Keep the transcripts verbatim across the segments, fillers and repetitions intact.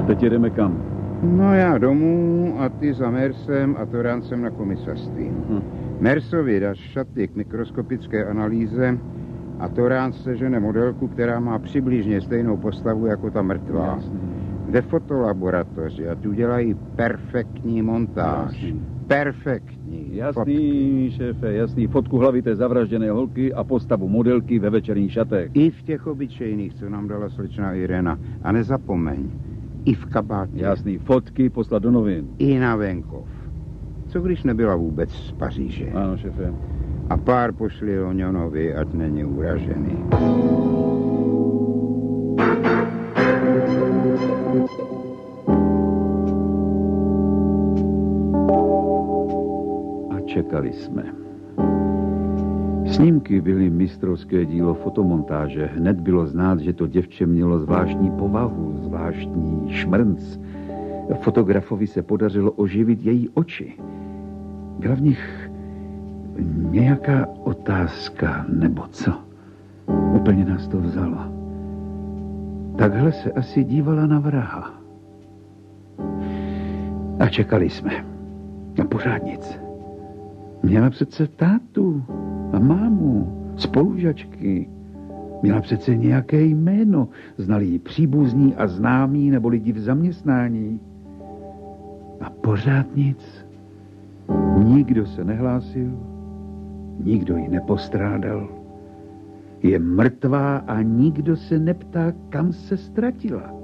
teď jedeme kam? No já domů a ty za Mersem a Toráncem na komisařství. Uh-huh. Mersovi dáš šaty k mikroskopické analýze a Toránc sežene modelku, která má přibližně stejnou postavu jako ta mrtvá. Jasný. Ve fotolaboratoři a tu dělají perfektní montáž. Jasný. Perfektní. Jasný, fotky. šéfe, jasný. Fotku hlavité zavražděné holky a postavu modelky ve večerních šatech. I v těch obyčejných, co nám dala slečna Irena. A nezapomeň, i v kabátě. Jasný, fotky poslat do novin. I na venkov. Co když nebyla vůbec z Paříže? Ano, šéfe. A pár pošli Loňonovi, ať není uražený. A čekali jsme. Snímky byly mistrovské dílo fotomontáže. Hned bylo znát, že to děvče mělo zvláštní povahu, zvláštní šmrnc. Fotografovi se podařilo oživit její oči. Byla v nich nějaká otázka, nebo co? Úplně nás to vzalo. Takhle se asi dívala na vraha. A čekali jsme. A pořád nic. Měla přece tátu a mámu, spolužačky. Měla přece nějaké jméno. Znali ji příbuzní a známí nebo lidi v zaměstnání. A pořád nic. Nikdo se nehlásil, nikdo ji nepostrádal. Je mrtvá a nikdo se neptá, kam se ztratila.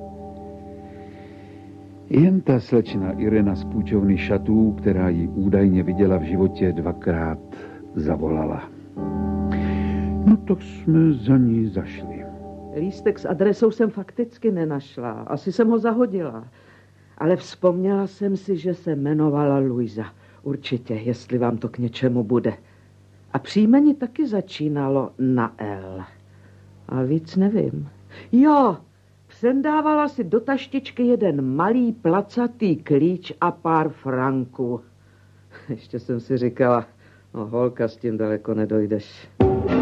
Jen ta slečna Irena z půjčovny šatů, která ji údajně viděla v životě dvakrát, zavolala. No tak jsme za ní zašli. Lístek s adresou jsem fakticky nenašla. Asi jsem ho zahodila. Ale vzpomněla jsem si, že se jmenovala Luisa. Určitě, jestli vám to k něčemu bude. A příjmení taky začínalo na L. A víc nevím. Jo, přendávala si do taštičky jeden malý placatý klíč a pár franků. Ještě jsem si říkala, no holka, s tím daleko nedojdeš.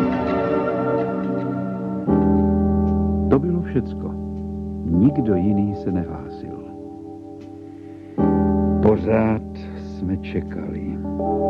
To bylo všecko. Nikdo jiný se nehlásil. Pořád jsme čekali.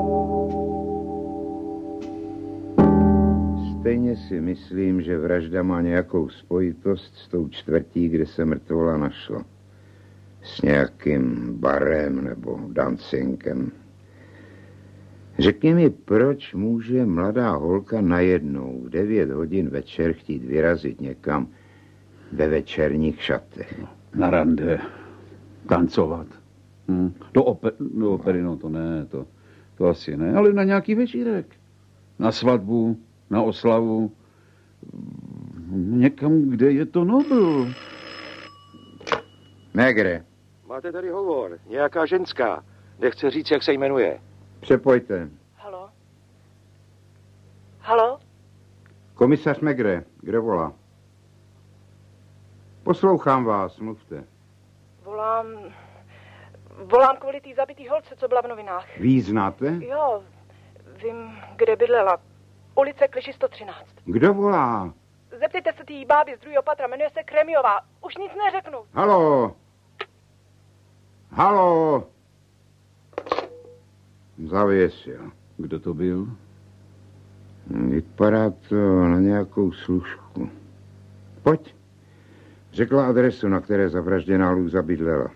Stejně si myslím, že vražda má nějakou spojitost s tou čtvrtí, kde se mrtvola našla. S nějakým barem nebo dancinkem. Řekni mi, proč může mladá holka najednou v devět hodin večer chtít vyrazit někam ve večerních šatech? Na rande. Tancovat. Hm. Do, ope- do opery, no to ne, to, to asi ne, ale na nějaký večírek. Na svatbu, na oslavu, někam, kde je to Nobl. Megre. Máte tady hovor, nějaká ženská. Nechce říct, jak se jmenuje. Přepojte. Halo? Halo? Komisař Megre, kdo volá? Poslouchám vás, mluvte. Volám... Volám kvůli té zabitý holce, co byla v novinách. Vy ji znáte? Jo, vím, kde bydlela. Ulice Kliši sto třináct. Kdo volá? Zeptejte se té báby z druhého patra, jmenuje se Kremiová. Už nic neřeknu. Haló? Haló? Zavěsil. Kdo to byl? Vypadá to na nějakou služku. Pojď. Řekla adresu, na které zavražděná Luisa bydlela.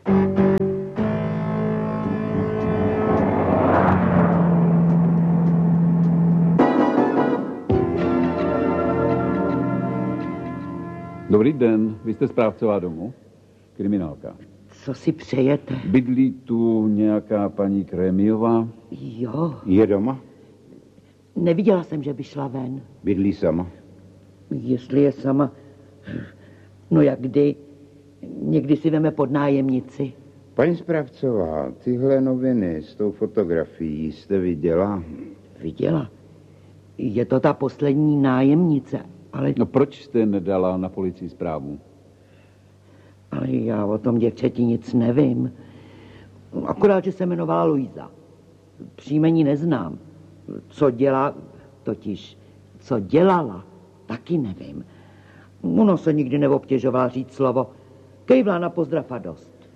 Dobrý den, vy jste správcová domu? Kriminálka. Co si přejete? Bydlí tu nějaká paní Krémiová? Jo. Je doma? Neviděla jsem, že by šla ven. Bydlí sama? Jestli je sama... No jak kdy? Někdy si veme pod nájemnici. Paní správcová, tyhle noviny s tou fotografií jste viděla? Viděla. Je to ta poslední nájemnice, ale... No proč jste nedala na policii zprávu? Ale já o tom děvčeti nic nevím. Akorát, že se jmenovala Luisa. Příjmení neznám. Co dělá, totiž, co dělala, taky nevím. Ona se nikdy neobtěžovala říct slovo. Kejvla na pozdrav a dost.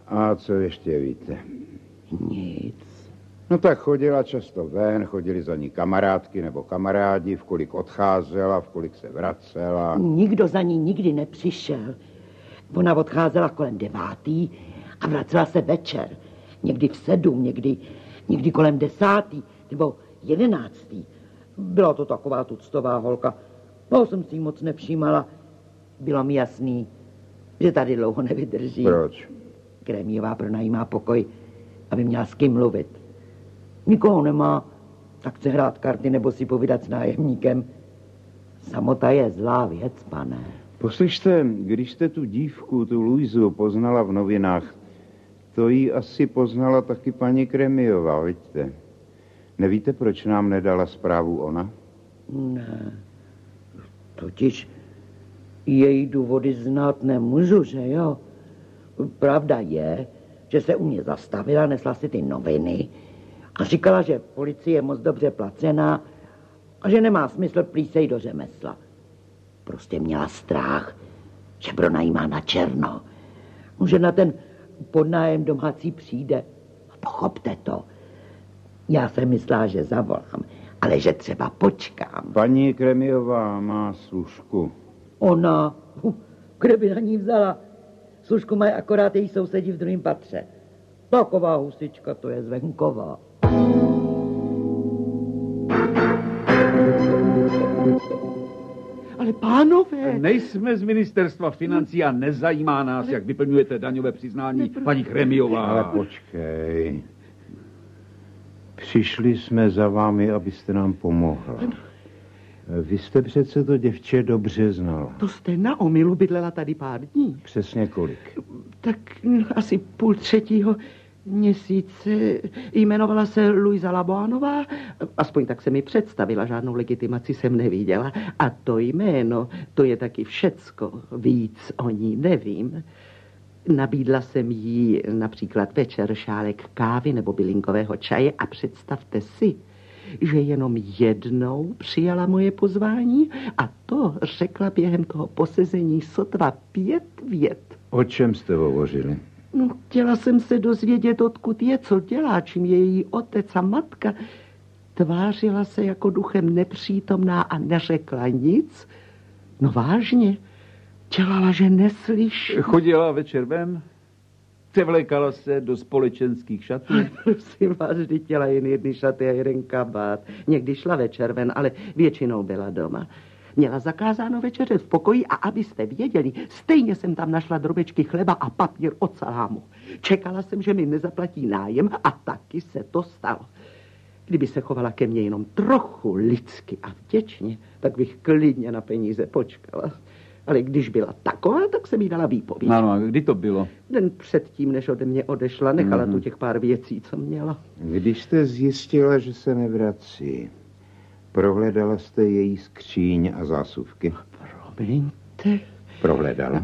A co ještě víte? Nic. No tak chodila často ven, chodili za ní kamarádky nebo kamarádi, v kolik odcházela, v kolik se vracela. Nikdo za ní nikdy nepřišel. Ona odcházela kolem devátý a vracela se večer. Někdy v sedm, někdy, někdy kolem desátý nebo jedenáctý. Byla to taková tuctová holka. No, jsem si jí moc nevšímala. Bylo mi jasný, že tady dlouho nevydrží. Proč? Krémiová pronajímá pokoj, aby měla s kým mluvit. Nikoho nemá, tak chce hrát karty nebo si povídat s nájemníkem. Samota je zlá věc, pane. Poslyšte, když jste tu dívku, tu Luizu, poznala v novinách, to jí asi poznala taky paní Krémiová, vidíte? Nevíte, proč nám nedala zprávu ona? Ne. Totiž její důvody znát nemůžu, že jo? Pravda je, že se u mě zastavila, nesla si ty noviny a říkala, že policie je moc dobře placená a že nemá smysl plísej do řemesla. Prostě měla strach, že pronajímá na černo. Že na ten podnájem domácí přijde. Pochopte to. Já jsem myslela, že zavolám, ale že třeba počkám. Paní Krémiová má služku. Ona, kde by na ní vzala? Služku mají akorát její sousedí v druhém patře. Taková husička, to je zvenková. Ale pánové... Nejsme z ministerstva financí a nezajímá nás, ale... jak vyplňujete daňové přiznání, ne, paní Krémiová. Ale počkej. Přišli jsme za vámi, abyste nám pomohla. Vy jste přece to děvče dobře znal. To jste na omylu bydlela tady pár dní. Přesně kolik? Tak asi půl třetího měsíce. Jmenovala se Luisa Laboanová. Aspoň tak se mi představila, žádnou legitimaci jsem neviděla. A to jméno, to je taky všecko. Víc o ní nevím. Nabídla jsem jí například večer šálek kávy nebo bylinkového čaje a představte si, že jenom jednou přijala moje pozvání a to řekla během toho posezení sotva pět vět. O čem jste hovořili? No, chtěla jsem se dozvědět, odkud je, co dělá, čím je její otec a matka. Tvářila se jako duchem nepřítomná a neřekla nic. No vážně, dělala, že neslyší. Chodila večer ven, převlékala se do společenských šatů. Prosím vás, vždy těla jen jedny šaty a jeden kabát. Někdy šla večer ven, ale většinou byla doma. Měla zakázáno večeřet v pokoji a abyste věděli, stejně jsem tam našla drobečky chleba a papír od salámu. Čekala jsem, že mi nezaplatí nájem a taky se to stalo. Kdyby se chovala ke mně jenom trochu lidsky a vděčně, tak bych klidně na peníze počkala. Ale když byla taková, tak jsem jí dala výpověď. Ano, a kdy to bylo? Den předtím, než ode mě odešla, nechala mm-hmm. tu těch pár věcí, co měla. Když jste zjistila, že se nevrací, prohledala jste její skříň a zásuvky? Promiňte. Prohledala?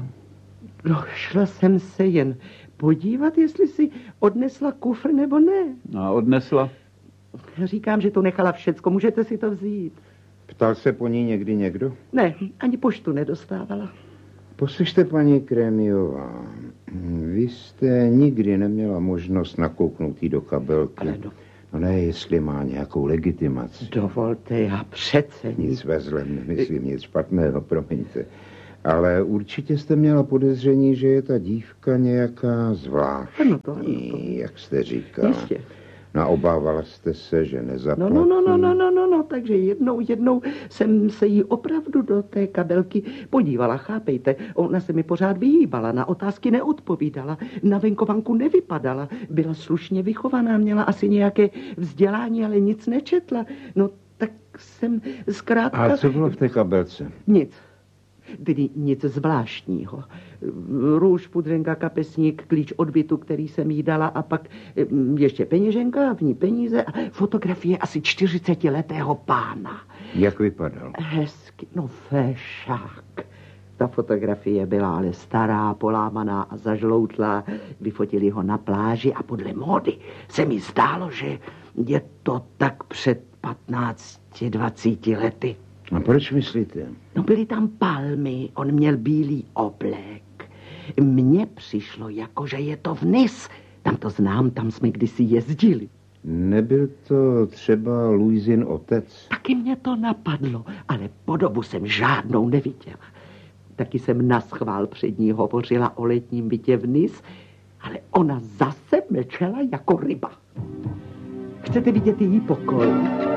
Došla jsem se jen podívat, jestli si odnesla kufr nebo ne. A odnesla? Říkám, že to nechala všecko, můžete si to vzít. Ptal se po ní někdy někdo? Ne, ani poštu nedostávala. Poslyšte, paní Krémiová, vy jste nikdy neměla možnost nakouknout jí do kabelky. Ale do... No ne, jestli má nějakou legitimaci. Dovolte, já přece... Nic ve zlem, nemyslím nic špatného, promiňte. Ale určitě jste měla podezření, že je ta dívka nějaká zvláštní, ano to, ano to. Jak jste říkala. Jistě. No, obávala jste se, že nezaplatí. No, no, no, no, no, no, no, takže jednou, jednou jsem se jí opravdu do té kabelky podívala, chápejte. Ona se mi pořád vyhýbala, na otázky neodpovídala, na venkovanku nevypadala, byla slušně vychovaná, měla asi nějaké vzdělání, ale nic nečetla. No, tak jsem zkrátka... A co bylo v té kabelce? Nic. Tedy nic zvláštního. Růž, pudrenka, kapesník, klíč od bytu, který jsem jí dala a pak ještě peněženka, v ní peníze a fotografie asi čtyřicetiletého pána. Jak vypadal? Hezky, no fešák. Ta fotografie byla ale stará, polámaná a zažloutlá. Vyfotili ho na pláži a podle módy se mi zdálo, že je to tak před patnácti, dvaceti lety. A proč myslíte? No byly tam palmy, on měl bílý oblek. Mně přišlo, jako že je to vniz. Tam to znám, tam jsme kdysi jezdili. Nebyl to třeba Luizin otec? Taky mě to napadlo, ale podobu jsem žádnou neviděla. Taky jsem naschvál před ní hovořila o letním bytě vniz, ale ona zase mlčela jako ryba. Chcete vidět její pokoj?